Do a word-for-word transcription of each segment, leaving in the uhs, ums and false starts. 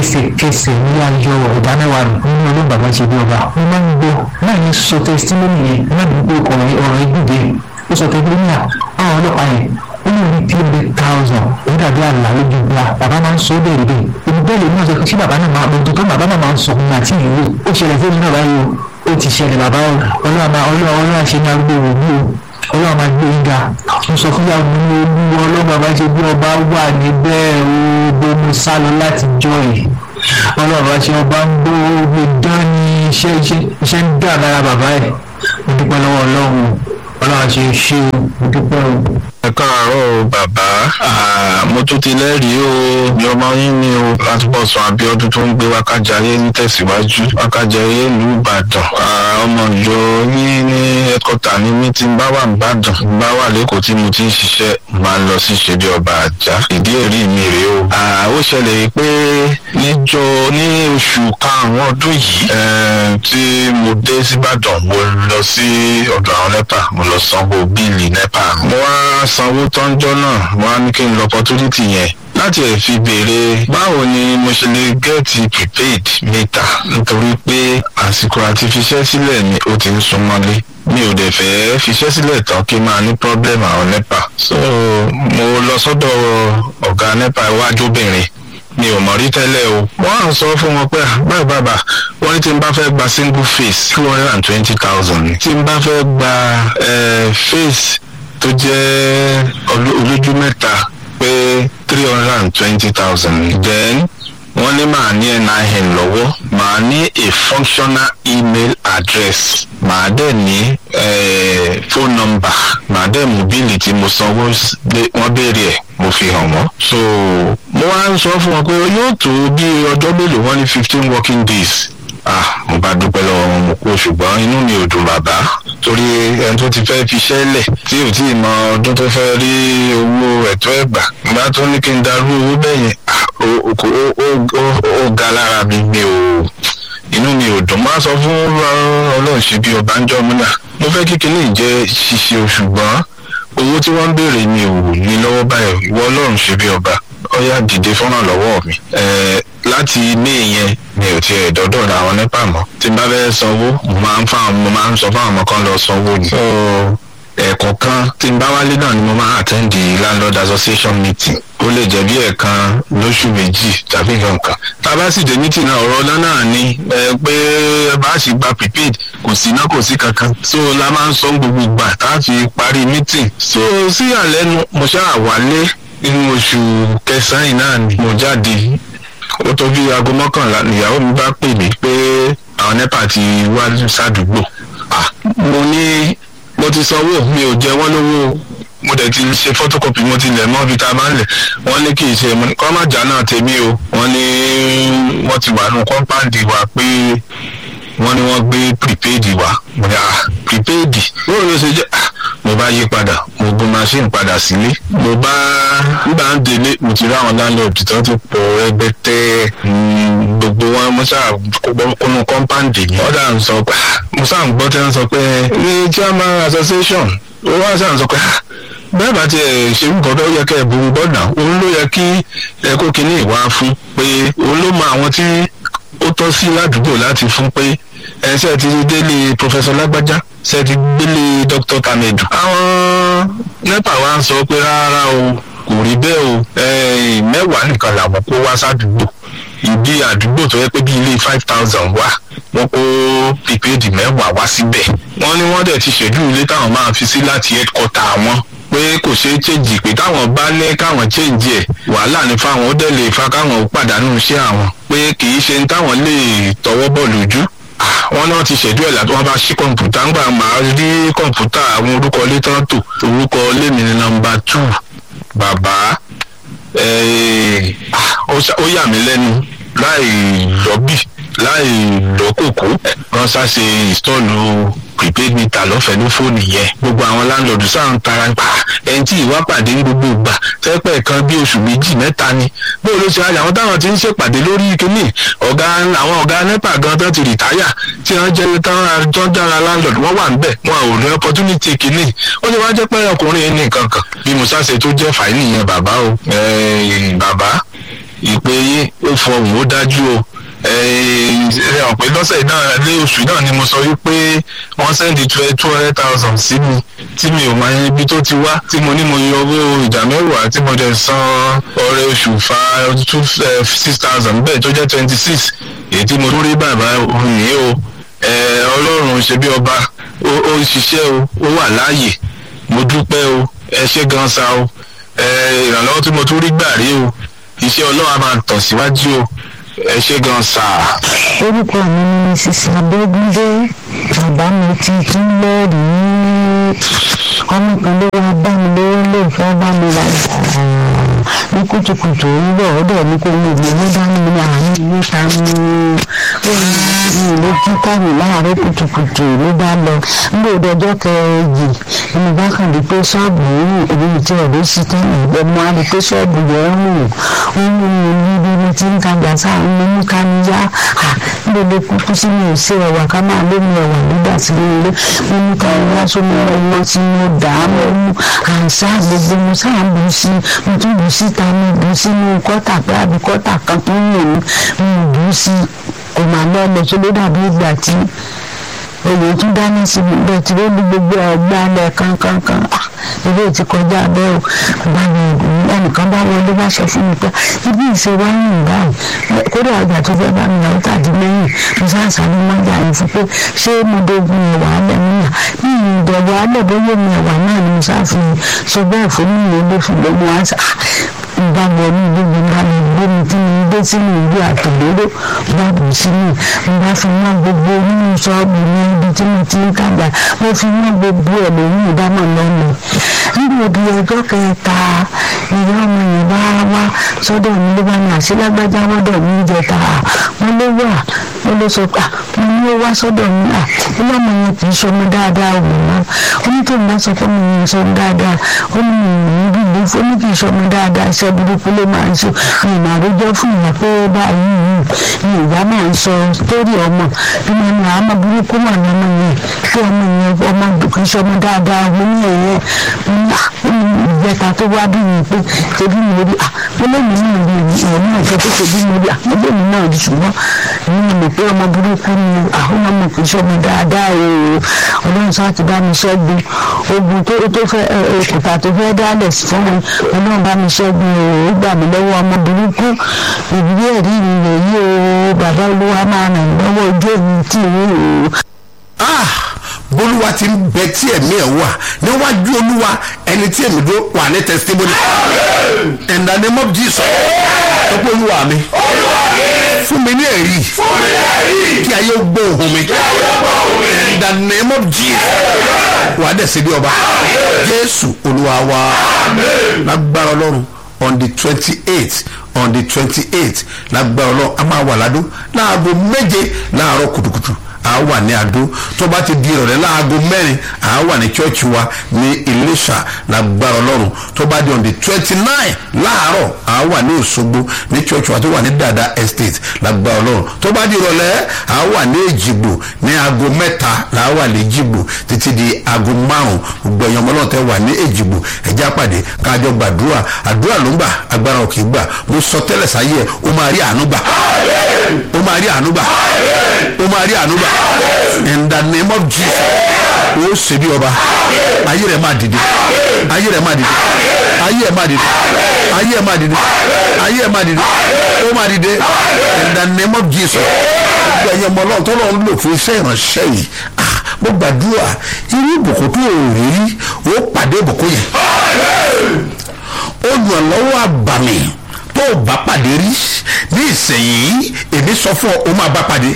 ẹsẹ̀kẹsẹ̀ ní ayọ̀ ọ̀dà mẹ́wàá nù nínú ọdún bàbá ṣe bí ọba wọ́n máa ń gbọ́ náà ní sọ tẹsítímọ́nì yẹn náà ní pé ọ̀rọ̀ ọ̀rọ̀ ìgbìdè ó sọ tẹsítímọ́nì à àwọn ọlọ́pàá yẹn ó ní orí three hundred thousand ó dàbí àlá lójú ìgbà bàbá máa ń sọ bẹ́ẹ̀ bẹ́ẹ̀ èmi bẹ́ẹ̀ lè ní ọ̀sẹ̀ tí bàbá náà máa bọ̀ tó bàbá náà máa ń sọ fún mi àti ìlú ó ṣẹlẹ̀ fún mi náà báyìí ó ti ṣẹlẹ̀ bàbá ọlọ́run àṣẹ ní arúgbó wò ní o ọlọ́run máa gbé yín ga mo sọ fún yàrá mi olúwo ọlọ́run bàbá ṣe bí ọba wà níbẹ̀ ó bó mo sá lọ láti jọ ẹ̀ ọlọ́run bàbá ṣe ọba ń gbó gbé dán ní iṣẹ́ iṣẹ́ ń dà lára bàbá ẹ̀ mo dúpẹ́ lọ́wọ́ ọlọ́run ọlọ́run ṣe ṣe o mo dúpẹ́ o. ẹ káàárọ̀ o bàbá mo tún ti lẹ́rìí o bí ọmọ yín ni o láti bọ̀ sọ Abíọ́dún tó ń gbé Wákàjáyé ní tẹ̀síwájú Wákàjáyé ìlú Ìbàdàn ọmọ ìjọ yín ní ẹ̀kọ́tà ní mí tí ń bá wà Ìbàdàn ń bá wà lẹ́kọ̀ọ́ tí mo ti ń ṣiṣẹ́ máa ń lọ sí ṣe bí ọba àjà ìdí èrí mi rèé o. ó ṣẹlẹ̀ pé níjọ ní oṣù karùn-ún ọdún yìí tí mo dé sí Ìbàdàn mo lọ sí ọ̀dọ̀ àwọn nẹ́pà mo lọ sanwó bíìlì nẹ́pà mo wá sanwó tọ́njọ́ náà wọ́n á ní kí n lọ opportunity yẹn láti ẹ̀ fi béèrè báwo ni mo ṣe lè gẹ́ẹ̀tì prepaid meter nítorí pé àsìkò àti fiṣẹ́ sílẹ̀ ni ó ti ń súnmọ́lé mi ò dẹ̀ fẹ́ fiṣẹ́ sílẹ̀ tán kí n máa ní problem àwọn nepa so mo lọ sọ́dọ̀ ọ̀gá nepa iwájú obìnrin mi ò mọ̀ rí tẹ́lẹ̀ o wọ́n á sọ fún wọn pé báyìí bàbá wọ́n ní tí n bá fẹ́ gba single face two hundred and twenty thousand tí n bá fẹ́ gba face tó jẹ́ olójú mẹ́ta pé three hundred and twenty thousand then wọ́n ní màá ní N I N lọ́wọ́ màá ní a functional email address màá dẹ̀ ní phone number màá dẹ̀ mú bíìlì tí mo sanwó wọ́n béèrè ẹ̀ mo fi hàn wọ́n. so mo wá ń sọ fún wọn pé yóò tó bí ọjọ́ mélòó wọ́n ní fifteen working days. ah mo bá dúpẹ́ lọ́wọ́ wọn mo kú ṣùgbọ́n inú mi ò dùn bàbá torí ẹni tó ti fẹ́ fi ṣẹ́lẹ̀ tí ò tí ì mọ ọdún tó fẹ́ rí owó ẹ̀tọ́ ẹ̀gbà nígbà tó ní kí n darú owó bẹ́yẹn ó ga lára mi mi ò inú mi ò dùn máa sọ fún Ọlọ́run ṣe bí ọba ń jọ múnà mo fẹ́ kí kinní jẹ́ ṣíṣe o ṣùgbọ́n owó tí wọ́n ń béèrè mi ò ní lọ́wọ́ báyìí ìwọ Ọlọ́run ṣe bí ọba ọyá dìde fọ́nà lọ́wọ́ mi láti ilé yẹn mi ò tiẹ̀ dọ́dọ̀ àwọn nípa mọ́ tí n bá fẹ́ sanwó mo máa ń fáwọn mo máa ń sọ fáwọn ọmọ kan lọ sanwó ni. ẹ̀ẹ̀kọ̀ọ̀kan tí n bá wálé náà ni mo máa attend the landlord association meeting ó lè jẹ́ bí ẹ̀ẹ̀kan lóṣù méjì tàbí nǹkan. tá a bá sì dé meeting náà ọ̀rọ̀ ọ̀la náà ni pé bá a sì gba prepaid kò sí iná kò sí kankan so la máa ń sọ gbogbo ìgbà tá a fi parí meeting. so sí àlẹ́nu mo ṣáà wálé nínú oṣù kẹsàn-án yìí náà ni mo jáde ó tó bí aago mọ́kànlá ìyàwó mi bá pè mí pé àwọn nepa ti wá sádùúgbò. mo ní mo ti sanwó mi ò jẹ wọ́n lówó mo dẹ̀ ti ṣe photocopy mo ti lẹ̀ mọ́ bí tá a máa ń lẹ̀ wọ́n ní kì í ṣe kọ́ má jà náà tèmi o wọ́n ní wọ́n ti wà nù compound wa pé wọ́n ní wọ́n gbé prepaid wa mo ní ah prepaid bóyá ló ṣe jẹ́ mo bá yí padà mo gbé machine padà sílé mo bá nígbà ń délé mo ti rí àwọn landlord tó ti pọ̀ ẹgbẹ́tẹ́ gbogbo wọn mo ṣáà kónú compound yìí ọ̀dà ń sọ pé mo ṣáà ń gbọ́ tí wọ́n sọ pé ní chairman association ó wá ṣáà ń sọ pé bẹ́ẹ̀ bá tiẹ̀ ṣe nǹkan tó yẹ kẹ́ ẹ̀ burú bọ́dà òun ló yẹ kí ẹ kó kinní ìwà fún pé òun ló mọ àwọn tí ó tọ́ sí ládùúgbò láti fún pé ẹ ṣe ti délé professor lágbájá ṣe ti délé doctor tamedu. àwọn nepa wa ń sọ pé rárá o kò rí bẹ́ẹ̀ o mẹ́wàá nìkan làwọn kó wá sádùúgbò ìdí àdúgbò tó yẹ pé bí ilé five thousand wà wọ́n kó prepaid mẹ́wàá wá síbẹ̀. wọ́n ní wọ́n dẹ̀ ti ṣèjú ilé táwọn máa fi sí láti headquarter wọn pé kò ṣeé change pé táwọn bá ní káwọn change ẹ̀ wàhálà ní fáwọn ó dẹ̀ lè fa káwọn ó pàdánù iṣẹ́ àwọn pé kì í ṣe ní táwọn lè tọwọ́ bọ̀ lójú. wọ́n náà ti ṣèjú ẹ̀ láti wọ́n bá ṣí kọ̀ǹpútà ńgbà máa rí kọ̀ǹpútà àwọn orúkọ ilé tán tò orúkọ ilé mi ní nọ́mbà two bàbá ó yà mí lẹ́nu láì lọ́bì láì lọ́kòkó wọ́n ṣàṣe ìstọ́ọ̀lù prepaid meter lọ́fẹ̀ẹ́ ní fóònù yẹn gbogbo àwọn láńlọ́ọ̀dù sáà ń tara pa ẹni tí ìwà pàdé ní gbogbo ìgbà tẹ́pẹ́ kan bí oṣù méjì mẹ́ta ni bó ló ṣe ayé àwọn táwọn ti ń ṣèpàdé lórí kínní ọ̀gá àwọn ọ̀gá nepa gan tán ti rìtáyà tí wọ́n jẹ́ táwọn àjọ dára láńlọ́ọ̀dù wọ́n wà níbẹ̀ wọn ò ní opportunity kínní ó ti wá jẹ́ pé ọkùnrin yẹn ní nǹkan kan bí musa ṣe tó jẹ́ fàínì yẹn bàbá o bàbá ìpè yín ó fọhùn ó dájú o ẹ ọ̀pẹ lọ́sẹ̀ náà lé oṣù náà ni mo sọ wípé wọ́n sẹ́ndì two hundred thousand sí mi tí mi ò mọ ibi tó ti wá tí mo ní mo yọ owó ìdá mẹ́wàá tí mo dẹ̀ san ọrẹ oṣù fa two six thousand bẹ́ẹ̀ tó jẹ́ twenty six èyí tí mo tún rí bàbá òun yìí o ọlọ́run ṣe bí ọba ó ń ṣiṣẹ́ o ó wà láàyè mo dúpẹ́ o ẹ ṣé gan sa o ìrànlọ́wọ́ tí mo tún rí gbà rí o iṣẹ́ ọlọ́run á máa tàn síwájú o ẹ ṣé gan sa. orúkọ mi ni sísè abẹ́gúndé bàbá mi ti tún lẹ́rìí ọmọ kan ló wá bá mi lówó lè fẹ́ bá mi ra ìgbà ní kùtùkùtù òwúrọ̀ ọ̀dọ̀ ní kò ní ìgbòho dání ní àárín ilé ta mú ó ní ìlú kíkọ́ mi láàárọ̀ kùtùkùtù ló bá lọ nígbà òdòdó kẹrẹ́jì ẹni bá kàn dé pé ṣọ́ọ̀bù òun èmi tí ọ̀dọ́ sí tán ìgbẹ́mọ á di pé ṣọ́ọ̀bù yẹn ń rùn ó ń rùn ní ibi mi tí ń tajà sáà ń mú ká ní yá níbo kúkú sí mi ò sí ẹ̀wà ká máa lé mi ẹ̀wà nígbà tí mo lé mo ní ká ní wá sómi ọmọ tí mo dà á mọ́ mú àìsá gbogbo mo sáà bù sí mo tún bù síta mo bù sínú kọ́tà pé àbí kọ́tà kan tó ń yàn mí mo bù sí kò máa lọ lọ tó ló dàbí ìgbà tí èyí tún dáná sí mi bẹ́ẹ̀ tí ó ní gbogbo ọgbà alẹ́ kankankan ilé ti kọjá bẹ́ẹ̀ o bá mi ẹnìkan bá wọlé wá sọ fún mi pé ibi ìṣe wá ń rìn báyìí kódà ọjà tó fẹ́ bá mi lọ tàbí lẹ́yìn mo sáàsà ní mọ́jà yìí fún pé ṣé mo dogun ẹ̀wà alẹ́ mi yà ní ìdẹ̀wà alẹ́ bóyá mi ẹ̀wà náà ni mo sáàfin sọ bẹ́ẹ̀ fún mi ló fi lọ́mọ wá sá bá wọ ní ìlú mi bá mi gbé mi tí mi gbé sínú ìlú àtòlóró bá bù sínú mo bá fi mọ́ gbogbo nínú ṣọ́ọ̀bù ní ibi tí mo ti ń kájà mo fi mọ́ gbogbo ẹ̀ lóyún ìdámọ̀ lọ́nà nínú òbí ọjọ́ kẹta ìyá ọmọ yẹn bá wá sọ́dọ̀ mi ló bá ní àṣìlágbájá wọ́dọ̀ mi ń jẹta mo ló wà mo ló sọ pé mo ní ó wá sọ́dọ̀ mi à ilé ọmọ yẹn kì í sọmọ dáadáa wò wọ́n ó ní tó ń bá sọ pé mo yẹn sọmọ dáadáa ó ní mi ò ní bí ó ní kì í sọmọ dáadáa iṣẹ́ burúkú ló máa ń sọ mi ìmọ̀ àrójọ́ fún ìyá pé báyìí ni ìyá máa ń sọ sórí ọmọ bí mo ní àmọ́ burúkú wà ní ọmọ yẹn kí ọmọ yẹn ọmọ kì í sọmọ dáadáa mo ní ẹ̀yẹ ìjẹta tó wá bí mi pé ṣebí mi rí olómi náà rí ẹ̀mí àjọ tó ṣebí mi rí olómi náà rí ṣùgbọ́n èmi mọ̀ pé ọmọ burúkú ni àwọn ọmọ kì í sọmọ dáadáa o ọlọ́run sáà ti bá mi ṣẹ́gun ogun tó tó fẹ́ òkúta tó fẹ́ dálẹ̀ fún mi ọlọ́run bá mi ṣẹ́gun o ó gbà mí lọ́wọ́ ọmọ burúkú ìrírí ẹ̀rí mi rẹ̀ yí o bàbá olúwa máa ràn mí lọ́wọ́ ojú èmi tì í o. bolúwa ti ń bẹ tí ẹ̀mí ẹ̀ wà níwájú olúwa ẹni tí èmi dó wà ní testimony in the name of Jesus ọ̀pọ̀ olúwa mi fún mi ní ẹ̀rí kí ayé gbọ́ ohùn mi in the name of Jesus wà á dẹ̀ sí bí ọba Jésù olúwa wa lágbára ọlọ́run on the twenty eight on the twenty eight lágbára ọlọ́run a máa wà ládó láago méje láàárọ̀ kùtùkùtù a wà ní Adó tó bá ti di ìrọ̀lẹ́ láago mẹ́rin a wà ní chọ́ọ̀chì wa ní Iléṣà lágbára ọlọ́run tó bá di on the twenty nine láàárọ̀ a wà ní Òṣogbo ní chọ́ọ̀chì wa tó wà ní Dada Estate lágbára ọlọ́run tó bá di ìrọ̀lẹ́ a wà ní Èjìgbò ní aago mẹ́ta là wà ní Èjìgbò títí di aago márùn gbogbo ẹ̀yàn ọmọlọ́run tẹ́ wà ní Èjìgbò ẹ̀já pàdé kájọ gbàdúrà àdúrà ló ń gbà agbára òkè gbà mo sọ tẹ́lẹ̀ sáyé ẹ̀ ó máa rí àánú gbà ó máa rí àánú gbà ó máa rí àánú gbà in the name of Jesus ó ṣe bí ọba ayé rẹ̀ máa dìde ayé rẹ̀ máa dìde ayé rẹ̀ máa dìde ayé rẹ̀ máa dìde ayé rẹ̀ máa dìde ó máa dìde in the name of Jesus gbogbo ẹ̀yẹ ọmọ ọlọ́run tó lọ́n lò fún iṣẹ́ ìránṣẹ́ yìí mo gbàdúrà irú ìbùkún tó ò rí ó pàdé ìbùkún yẹn olùrànlọ́wọ́ àbàmì tó o bá pàdé rí ní ìsẹ̀yìn èmi sọ fún ọ o máa bá pàdé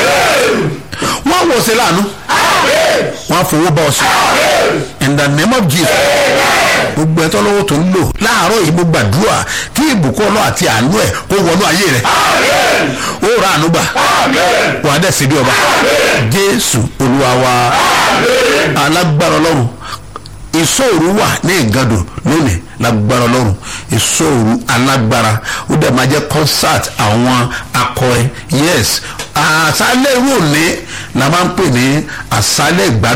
wọ́n wò sí láàánú wọ́n fowó bá ọ sí in the name of Jesus gbogbo ẹ̀tọ́ lọ́wọ́ tó ń lò láàárọ̀ yìí mo gbàdúrà kí ìbùkún ọlọ́ àti àánú ẹ̀ kó wọnú ayé rẹ̀ ó ra àánú gbà wà á dẹ̀ sí bí ọba Jésù Olúwa wa alágbára Ọlọ́run ìṣòro wà ní Ìgàndò lónìí lágbára Ọlọ́run ìṣòro alágbára ó dẹ̀ máa jẹ́ concert àwọn akọrin yes àṣálẹ́ irú òní la máa ń pè ní àṣálẹ́ ìgbádùn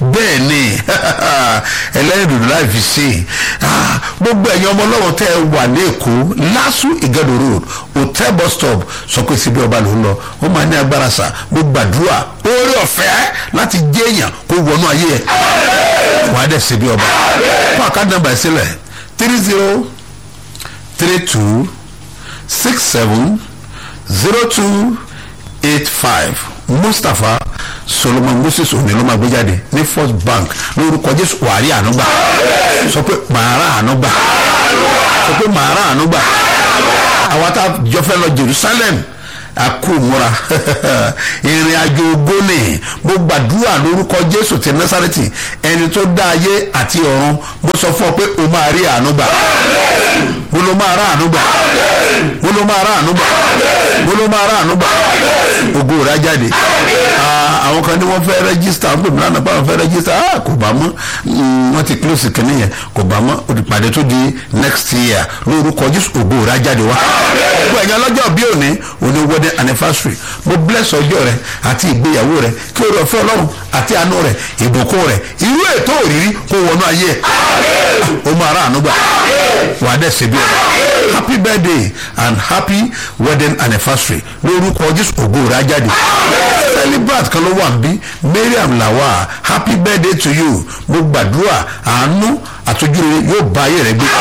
bẹ́ẹ̀ ni ẹlẹ́rìndòdò láì fi ṣe gbogbo ẹ̀yin ọmọ ọlọ́run tẹ́ ẹ wà ní èkó lásù ìgẹ́dọ̀ road hotel bus stop sọ pé síbi ọba ló ń lọ ó máa ní agbára sà gbogbo àdúrà oore ọ̀fẹ́ láti jẹ́ èèyàn kó wọnú ayé ẹ̀ wà á dẹ̀ síbi ọba fún àkáàdì nàmbà ẹ̀ sílẹ̀ three zero three two six seven zero two eight five mustapha solomon moses òní ló máa gbé jáde ní first bank lórúkọ jésù wàrí ànúgbà sọ pé màárà ànúgbà sọ pé màárà ànúgbà àwọn tá a jọ fẹ́ lọ jerusalem àkómọ́ra ìrìn àjò ògbóni mo gbàdúrà lórúkọ jésù ti násàrẹ́tì ẹni tó dá ayé àti ọ̀run mo sọ fún ọ pé o máa rí ànúgbà mo ló máa rà ànúgbà mo ló máa rà ànúgbà mo ló máa rà ànúgbà ògo rẹ̀ jáde àwọn kan ní wọ́n fẹ́ rẹ́gísítà wọ́n pè mí lánàá báwọn fẹ́ rẹ́gísítà kò bá mọ́ wọ́n ti close kìnìún yẹn kò bá mọ́ olùpàdé tó di next year lórúkọ jésù ògo rẹ̀ jáde wá gbogbo ẹ̀yàn lọ́jọ́ bí òní òní wedding anniversary mo bless ọjọ́ rẹ àti ìgbéyàwó rẹ kí o rẹ̀ fẹ́ ọlọ́run àti àánú rẹ ìbùkún rẹ irú ètò òrírí kó wọnú ayé ẹ̀ o máa rà ànúgbà wà á dẹ̀ ṣe bí ọ̀rọ̀ happy birthday and happy wedding anniversary lórúkọ jésù ògo rẹ̀ jáde celebrate kan ló wà ń bí mariam lawa happy birthday to you mo gbàdúrà àánú àtúnjúre yóò bá ayé rẹ gbé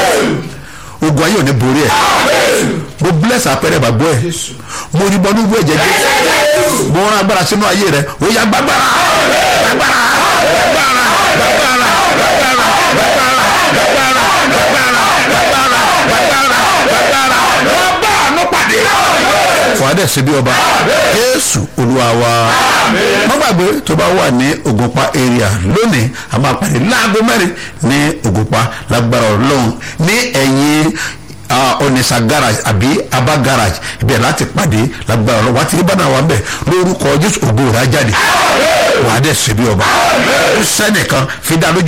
ogun ayé ò ní borí ẹ mo bless apẹrẹ bàgbọ́ ẹ mo rí bọ́nú gbọ́ ẹ̀jẹ̀ jẹ́ mo rán agbára sínú ayé rẹ ó yá gbàgbára gbàgbára gbàgbára gbàgbára gbàgbára gbàgbára gbàgbára gbàgbára gbàgbára gbàgbára gbàgbára wọ́n bá àánú pàdé wà á dẹ̀ ṣe bí ọba jésù olúwa wa má gbàgbé tó bá wà ní ògùnpá area lónìí a máa pàdé láago mẹ́rin ní ògùnpá lágbára ọlọ́run ní ẹ̀yìn onisa garage àbí aba garage ibẹ̀ láti pàdé lágbára ọlọ́run wá ti rí bánà wà ń bẹ̀ lórúkọ jésù ògo rẹ̀ á jáde wà á dẹ̀ ṣe bí ọba ó sẹ́nìkan fi dá lójú.